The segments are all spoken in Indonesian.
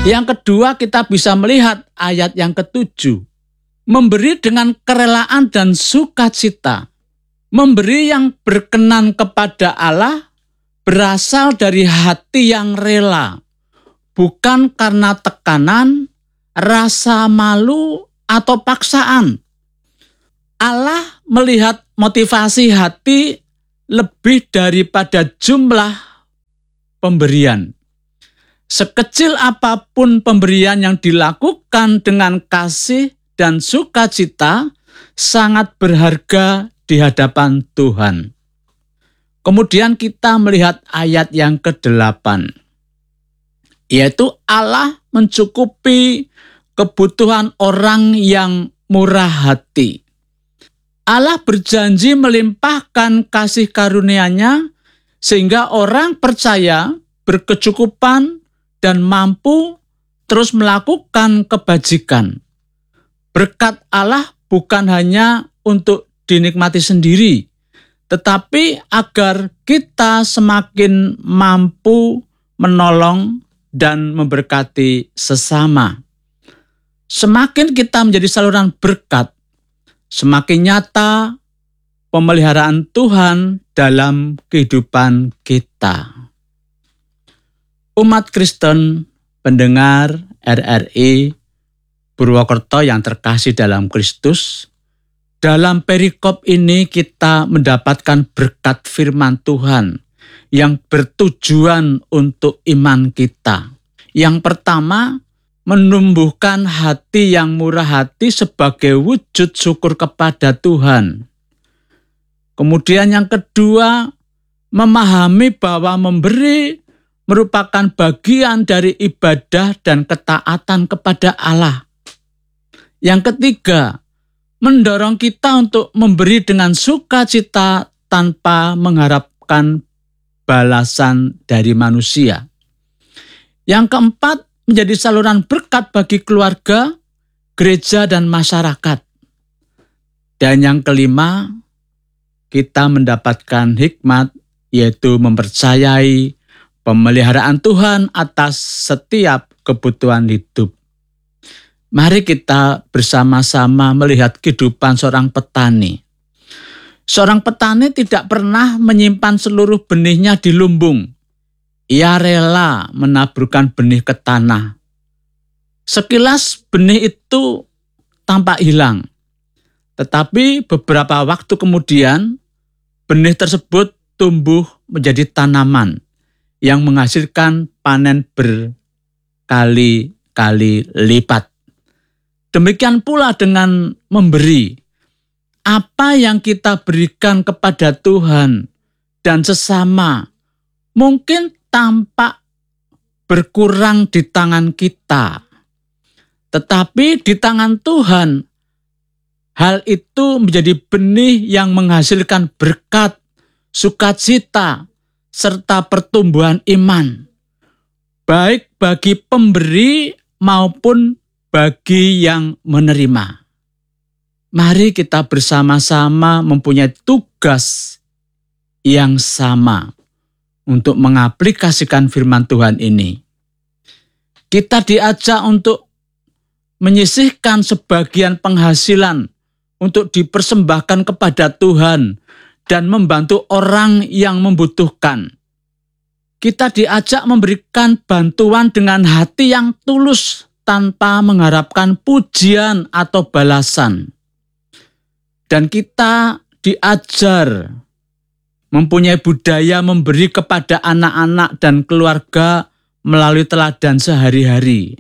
Yang kedua, kita bisa melihat ayat yang ketujuh. Memberi dengan kerelaan dan sukacita. Memberi yang berkenan kepada Allah berasal dari hati yang rela, bukan karena tekanan, rasa malu, atau paksaan. Allah melihat motivasi hati lebih daripada jumlah pemberian. Sekecil apapun pemberian yang dilakukan dengan kasih dan sukacita sangat berharga di hadapan Tuhan. Kemudian kita melihat ayat yang ke-8, yaitu Allah mencukupi kebutuhan orang yang murah hati. Allah berjanji melimpahkan kasih karunia-Nya sehingga orang percaya berkecukupan dan mampu terus melakukan kebajikan. Berkat Allah bukan hanya untuk dinikmati sendiri, tetapi agar kita semakin mampu menolong dan memberkati sesama. Semakin kita menjadi saluran berkat, semakin nyata pemeliharaan Tuhan dalam kehidupan kita. Umat Kristen, pendengar RRI Purwokerto yang terkasih dalam Kristus, dalam perikop ini kita mendapatkan berkat firman Tuhan yang bertujuan untuk iman kita. Yang pertama, menumbuhkan hati yang murah hati sebagai wujud syukur kepada Tuhan. Kemudian yang kedua, memahami bahwa memberi merupakan bagian dari ibadah dan ketaatan kepada Allah. Yang ketiga, mendorong kita untuk memberi dengan sukacita tanpa mengharapkan balasan dari manusia. Yang keempat, menjadi saluran berkat bagi keluarga, gereja, dan masyarakat. Dan yang kelima, kita mendapatkan hikmat, yaitu mempercayai pemeliharaan Tuhan atas setiap kebutuhan hidup. Mari kita bersama-sama melihat kehidupan seorang petani. Seorang petani tidak pernah menyimpan seluruh benihnya di lumbung. Ia rela menaburkan benih ke tanah. Sekilas benih itu tampak hilang. Tetapi beberapa waktu kemudian, benih tersebut tumbuh menjadi tanaman yang menghasilkan panen berkali-kali lipat. Demikian pula dengan memberi. Apa yang kita berikan kepada Tuhan dan sesama mungkin tampak berkurang di tangan kita. Tetapi di tangan Tuhan, hal itu menjadi benih yang menghasilkan berkat, sukacita, serta pertumbuhan iman, baik bagi pemberi maupun bagi yang menerima. Mari kita bersama-sama mempunyai tugas yang sama untuk mengaplikasikan firman Tuhan ini. Kita diajak untuk menyisihkan sebagian penghasilan untuk dipersembahkan kepada Tuhan dan membantu orang yang membutuhkan. Kita diajak memberikan bantuan dengan hati yang tulus tanpa mengharapkan pujian atau balasan. Dan kita diajar mempunyai budaya memberi kepada anak-anak dan keluarga melalui teladan sehari-hari.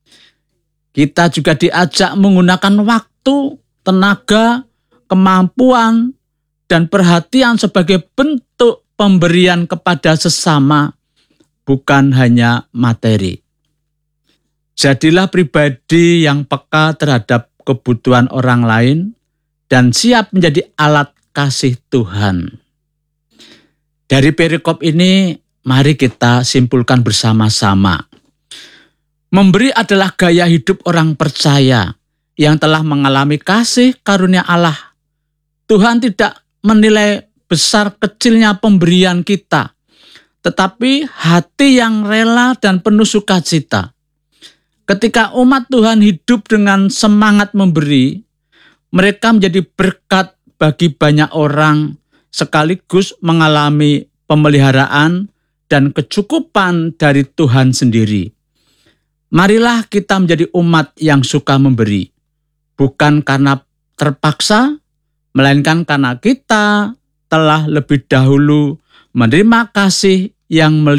Kita juga diajak menggunakan waktu, tenaga, kemampuan, dan perhatian sebagai bentuk pemberian kepada sesama, bukan hanya materi. Jadilah pribadi yang peka terhadap kebutuhan orang lain dan siap menjadi alat kasih Tuhan. Dari perikop ini, mari kita simpulkan bersama-sama. Memberi adalah gaya hidup orang percaya yang telah mengalami kasih karunia Allah. Tuhan tidak menilai besar kecilnya pemberian kita, tetapi hati yang rela dan penuh sukacita. Ketika umat Tuhan hidup dengan semangat memberi, mereka menjadi berkat bagi banyak orang, sekaligus mengalami pemeliharaan dan kecukupan dari Tuhan sendiri. Marilah kita menjadi umat yang suka memberi, bukan karena terpaksa, melainkan karena kita telah lebih dahulu menerima kasih yang